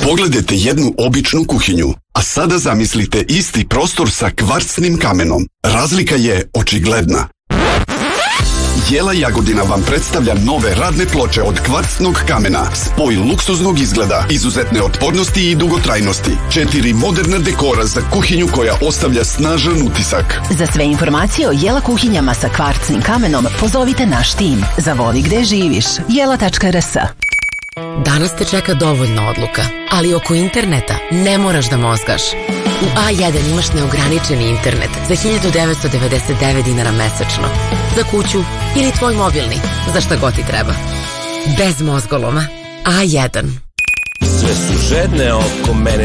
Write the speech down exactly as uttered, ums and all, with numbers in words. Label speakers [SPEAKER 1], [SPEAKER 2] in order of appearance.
[SPEAKER 1] Pogledajte jednu običnu kuhinju, a sada zamislite isti prostor sa kvarcnim kamenom. Razlika je očigledna. Jela Jagodina vam predstavlja nove radne ploče od kvarcnog kamena, spoj luksuznog izgleda, izuzetne otpornosti i dugotrajnosti. Četiri moderna dekora za kuhinju koja ostavlja snažan utisak.
[SPEAKER 2] Za sve informacije o Jela kuhinjama sa kvarcnim kamenom pozovite naš tim. Zavoli gde živiš. jela tačka r s.
[SPEAKER 3] Danas te čeka dovoljno odluka, ali oko interneta ne moraš da mozgaš. U A jedan imaš neograničeni internet za hiljadu devetsto devedeset devet dinara mesečno. Za kuću ili tvoj mobilni, za šta god ti treba. Bez mozgoloma. A jedan.
[SPEAKER 4] Sve su žedne oko mene,